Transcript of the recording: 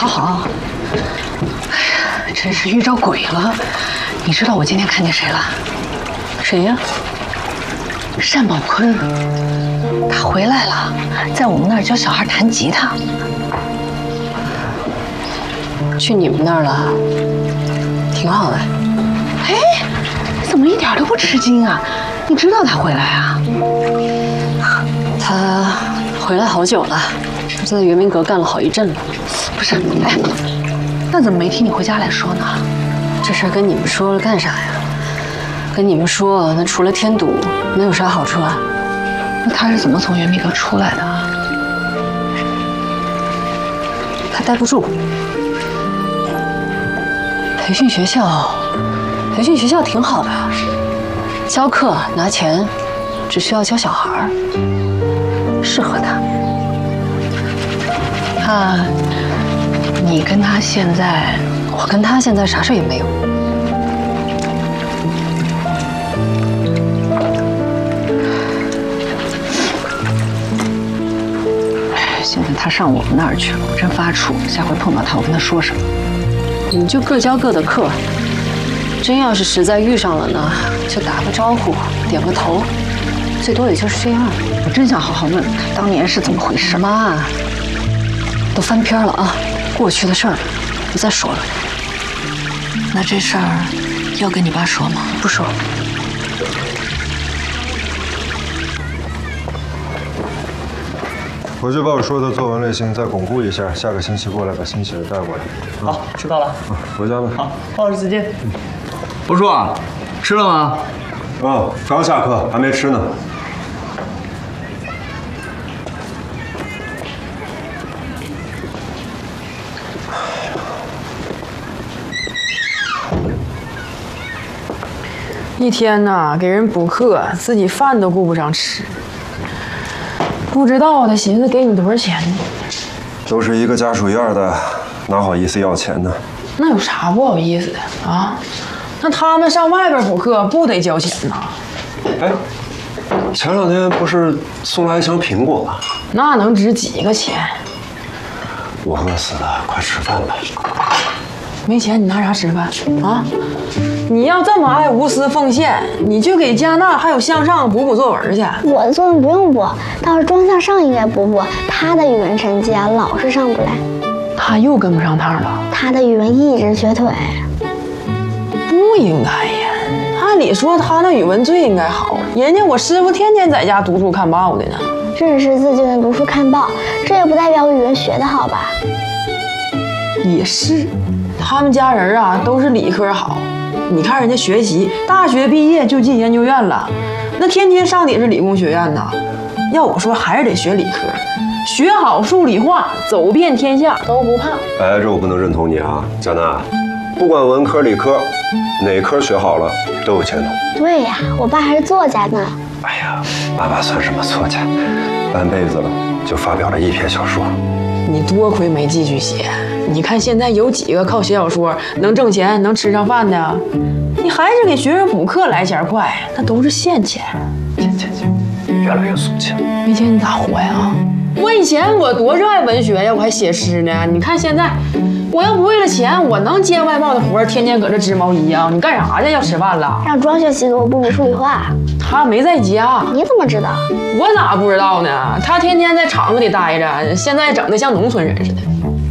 好。哎呀，真是遇着鬼了！你知道我今天看见谁了？谁呀？单宝坤，他回来了，在我们那儿教小孩弹吉他。 去你们那儿了，挺好的。 哎，你怎么一点都不吃惊啊？你知道他回来啊？ 他回来好久了，在圆明阁干了好一阵了。 不是，哎，那怎么没听你回家来说呢？ 这事儿跟你们说了干啥呀？跟你们说，那除了添堵，能有啥好处啊？ 那他是怎么从圆明阁出来的啊？ 他待不住。培训学校挺好的，教课拿钱，只需要教小孩儿， 适合他。你跟他现在， 我跟他现在啥事也没有。 现在他上我们那儿去了，我真发怵。下回碰到他，我跟他说什么？ 你们就各教各的课，真要是实在遇上了呢，就打个招呼，点个头，最多也就是这样。 我真想好好问问他当年是怎么回事。 妈，都翻篇了啊，过去的事儿不再说了。 那这事儿要跟你爸说吗？ 不说。 回去把我说的作文类型再巩固一下，下个星期过来把新写的带过来。 好，知道了。 回家吧。 好，鲍老师再见。不说啊，吃了吗？ 哦，刚下课，还没吃呢。 一天呐，给人补课，自己饭都顾不上吃。不知道他寻思给你多少钱呢？ 都是一个家属院的，哪好意思要钱呢？ 那有啥不好意思的啊？那他们上外边补课不得交钱呐？ 哎，前两天不是送来一箱苹果吗？ 那能值几个钱？ 我饿死了，快吃饭吧。 没钱你拿啥吃饭啊？你要这么爱无私奉献，你就给加纳还有向上补作文去。 我的作文不用补，倒是庄向上应该补，他的语文成绩啊老是上不来。 他又跟不上趟了。 他的语文一直瘸腿。 不应该呀，按理说他那语文最应该好，人家我师傅天天在家读书看报的呢。 认识字就能读书看报，这也不代表语文学得好吧？ 也是，他们家人啊都是理科好。你看人家学习，大学毕业就进研究院了，那天天上的也是理工学院呐。要我说，还是得学理科，学好数理化，走遍天下都不怕。 哎，这我不能认同你啊，佳娜。不管文科理科，哪科学好了都有前途。 对呀，我爸还是作家呢。 哎呀，爸爸算什么作家？半辈子了，就发表了一篇小说。 你多亏没继续写，你看现在有几个靠写小说能挣钱、能吃上饭的？你还是给学生补课来钱快，那都是现钱。 越来越俗气了。 没钱你咋活呀？我以前我多热爱文学呀，我还写诗呢。你看现在，我要不为了钱，我能接外贸的活，天天搁这织毛衣啊？你干啥去？要吃饭了？ 让庄学习给我补数理化。 他没在家。 你怎么知道？ 我咋不知道呢？他天天在厂子里待着，现在整的像农村人似的。